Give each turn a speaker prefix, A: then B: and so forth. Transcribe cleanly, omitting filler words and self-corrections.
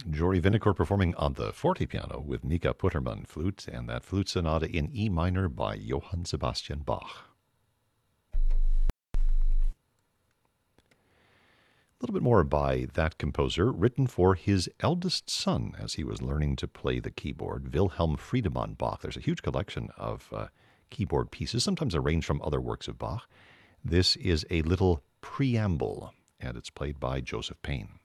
A: Jory Vinacore performing on the forte piano with Mika Putterman flute, and that flute sonata in E minor by Johann Sebastian Bach. A little bit more by that composer, written for his eldest son as he was learning to play the keyboard, Wilhelm Friedemann Bach. There's a huge collection of keyboard pieces, sometimes arranged from other works of Bach. This is a little preamble, and it's played by Joseph Payne.